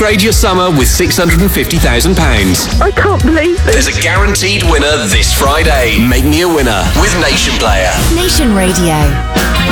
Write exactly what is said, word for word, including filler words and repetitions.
Upgrade your summer with six hundred fifty thousand pounds. I can't believe it. There's a guaranteed winner this Friday. Make me a winner with Nation Player. Nation Radio.